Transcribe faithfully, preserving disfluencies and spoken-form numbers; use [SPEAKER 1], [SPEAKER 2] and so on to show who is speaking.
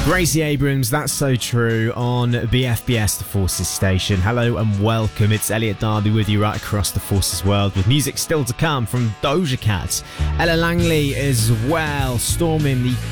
[SPEAKER 1] Gracie Abrams, That's So True on B F B S, the Forces station. Hello and welcome. It's Elliot Darby with you right across the Forces world, with music still to come from Doja Cat, Ella Langley as well, storming the